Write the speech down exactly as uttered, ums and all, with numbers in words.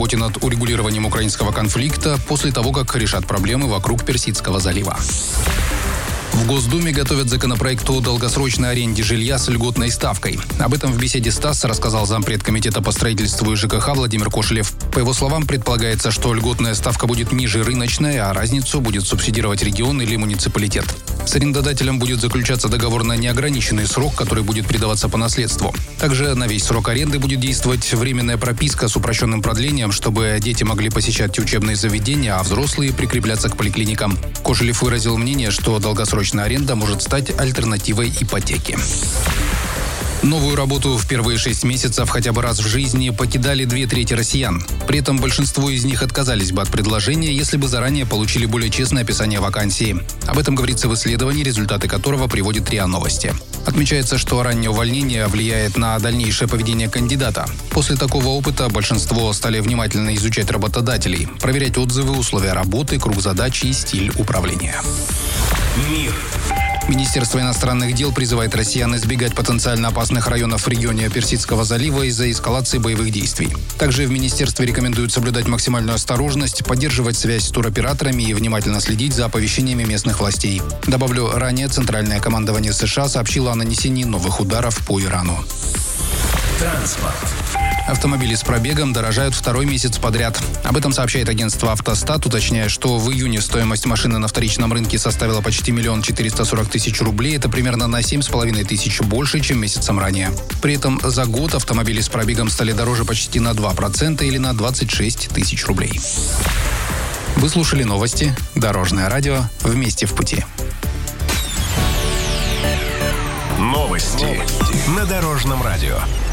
работе над урегулированием украинского конфликта после того, как решат проблемы вокруг Персидского залива. В Госдуме готовят законопроект о долгосрочной аренде жилья с льготной ставкой. Об этом в беседе с ТАСС рассказал зампред комитета по строительству и ЖКХ Владимир Кошелев. По его словам, предполагается, что льготная ставка будет ниже рыночной, а разницу будет субсидировать регион или муниципалитет. С арендодателем будет заключаться договор на неограниченный срок, который будет передаваться по наследству. Также на весь срок аренды будет действовать временная прописка с упрощенным продлением, чтобы дети могли посещать учебные заведения, а взрослые прикрепляться к поликлиникам. Кошелев выразил мнение, что долгосрочная аренда может стать альтернативой ипотеке. Новую работу в первые шесть месяцев хотя бы раз в жизни покидали две трети россиян. При этом большинство из них отказались бы от предложения, если бы заранее получили более честное описание вакансии. Об этом говорится в исследовании, результаты которого приводит РИА Новости. Отмечается, что раннее увольнение влияет на дальнейшее поведение кандидата. После такого опыта большинство стали внимательно изучать работодателей, проверять отзывы, условия работы, круг задач и стиль управления. Мир. Министерство иностранных дел призывает россиян избегать потенциально опасных районов в регионе Персидского залива из-за эскалации боевых действий. Также в министерстве рекомендуют соблюдать максимальную осторожность, поддерживать связь с туроператорами и внимательно следить за оповещениями местных властей. Добавлю, ранее Центральное командование США сообщило о нанесении новых ударов по Ирану. Транспорт. Автомобили с пробегом дорожают второй месяц подряд. Об этом сообщает агентство «Автостат», уточняя, что в июне стоимость машины на вторичном рынке составила почти миллион четыреста сорок тысяч рублей. Это примерно на семь с половиной тысяч больше, чем месяцем ранее. При этом за год автомобили с пробегом стали дороже почти на два процента или на двадцать шесть тысяч рублей. Вы слушали новости. Дорожное радио. Вместе в пути. Новости на Дорожном радио.